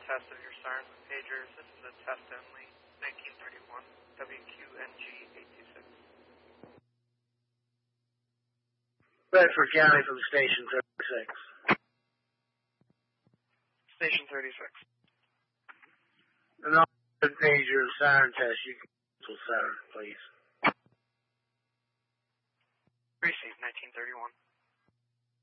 test of your sirens and pagers. This is a test only. 1931, WQNG 826. Bedford County from Station 36. Station 36. And all the pager siren test, you can cancel siren, please. Received, 1931.